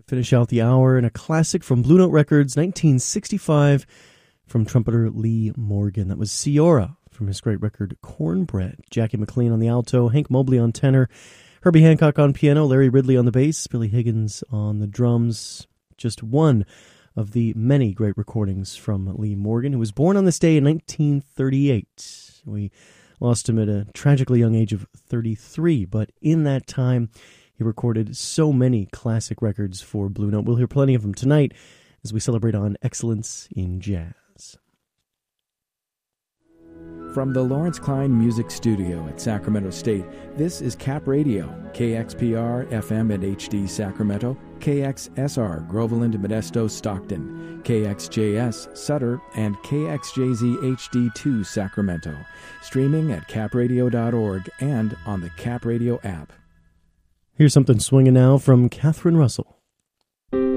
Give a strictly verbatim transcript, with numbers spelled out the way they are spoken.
finish out the hour in a classic from Blue Note Records, nineteen sixty-five, from trumpeter Lee Morgan. That was Ciora from his great record Cornbread. Jackie McLean on the alto, Hank Mobley on tenor, Herbie Hancock on piano, Larry Ridley on the bass, Billy Higgins on the drums. Just one of the many great recordings from Lee Morgan, who was born on this day in nineteen thirty-eight. We lost him at a tragically young age of thirty-three, but in that time, he recorded so many classic records for Blue Note. We'll hear plenty of them tonight as we celebrate on excellence in jazz. From the Lawrence Klein Music Studio at Sacramento State, this is Cap Radio, K X P R, F M and H D Sacramento, K X S R, Groveland, Modesto, Stockton, K X J S, Sutter, and K X J Z H D two, Sacramento. Streaming at cap radio dot org and on the Cap Radio app. Here's something swinging now from Catherine Russell.